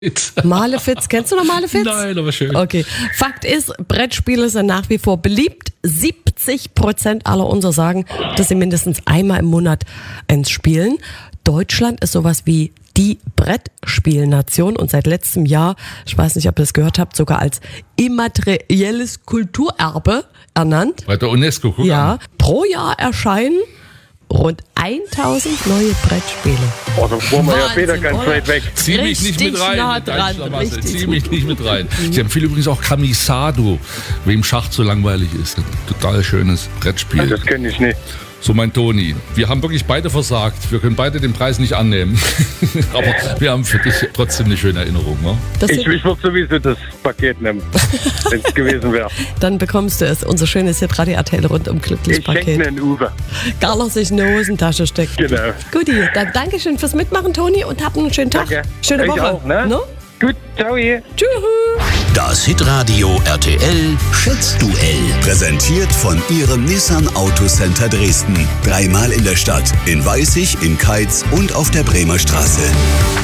Malefiz, kennst du noch Malefiz? Nein, aber schön. Okay. Fakt ist, Brettspiele sind nach wie vor beliebt. 70% aller unserer sagen, dass sie mindestens einmal im Monat eins spielen. Deutschland ist sowas wie die Brettspielnation und seit letztem Jahr, ich weiß nicht, ob ihr das gehört habt, sogar als immaterielles Kulturerbe ernannt. Bei der UNESCO, guck Ja, an. pro Jahr erscheinen rund 1000 neue Brettspiele. Oh, da fuhren wir ja Wahnsinn, wieder ganz oder? weit weg. Zieh mich nicht Richtig mit rein. nah in dein dran, Schlamassel. richtig Zieh mich nicht mit rein. Ich empfehle übrigens auch Kamisado, wem Schach zu langweilig ist. Ein total schönes Brettspiel. Das kenne ich nicht. So mein Toni. Wir haben wirklich beide versagt. Wir können beide den Preis nicht annehmen. Aber wir haben für dich trotzdem eine schöne Erinnerung. Ne? Ich würde sowieso das Paket nehmen, wenn es gewesen wäre. Dann bekommst du es, unser schönes Hitradio RTL rundum glücklich Ich schenke Paket. einen Uwe. Carlos sich in die Hosentasche steckt. Genau. Guti, dann Dankeschön fürs Mitmachen, Toni, und habt einen schönen Tag. Danke. Schöne Euch Woche. auch, ne? No? Gut, ciao. Tschüss. Das Hitradio RTL Schätzduell. Präsentiert von Ihrem Nissan Autocenter Dresden. 3-mal in der Stadt, in Weißig, in Keitz und auf der Bremer Straße.